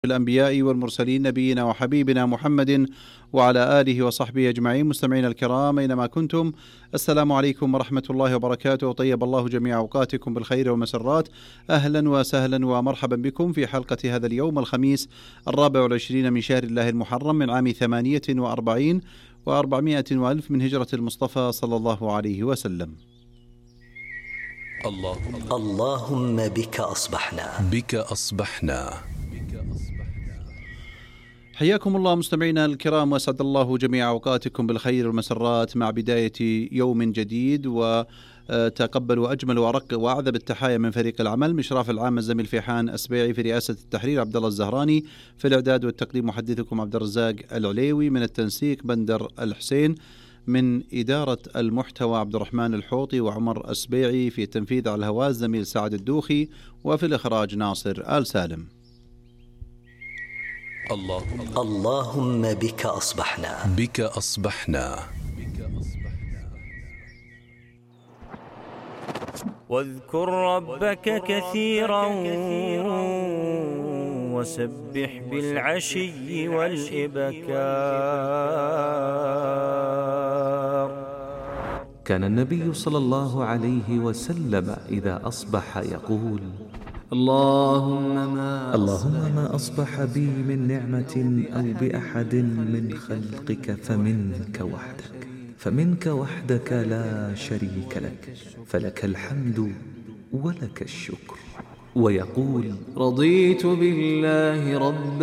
الأنبياء والمرسلين نبينا وحبيبنا محمد وعلى آله وصحبه أجمعين. مستمعين الكرام أينما كنتم، السلام عليكم ورحمة الله وبركاته، وطيب الله جميع أوقاتكم بالخير والمسرات. أهلا وسهلا ومرحبا بكم في حلقة هذا اليوم الخميس 24 من شهر الله المحرم من عام 48 و400 وألف من هجرة المصطفى صلى الله عليه وسلم. اللهم بك أصبحنا. حياكم الله مستمعينا الكرام، وأسعد الله جميع أوقاتكم بالخير والمسرات مع بداية يوم جديد، وتقبلوا أجمل وأرق وأعذب التحايا من فريق العمل. مشراف العام الزميل فيحان أسبيعي، في رئاسة التحرير عبد الله الزهراني، في الإعداد والتقديم محدثكم عبد الرزاق العليوي، من التنسيق بندر الحسين، من إدارة المحتوى عبد الرحمن الحوطي وعمر أسبيعي، في التنفيذ على الهواء الزميل سعد الدوخي، وفي الإخراج ناصر آل سالم. اللهم بك أصبحنا. واذكر ربك كثيرا وسبح بالعشي والإبكار. كان النبي صلى الله عليه وسلم إذا أصبح يقول: اللهم ما أصبح بي من نعمة أو بأحد من خلقك فمنك وحدك لا شريك لك، فلك الحمد ولك الشكر. ويقول: رضيت بالله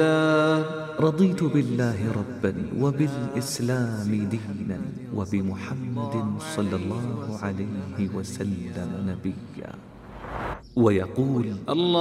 ربا وبالإسلام دينا وبمحمد صلى الله عليه وسلم نبيا. ويقول: